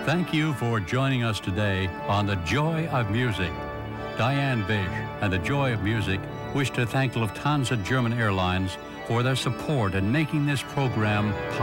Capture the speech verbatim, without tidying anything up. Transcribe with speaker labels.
Speaker 1: Thank you for joining us today on The Joy of Music. Diane Bish and The Joy of Music wish to thank Lufthansa German Airlines for their support in making this program possible.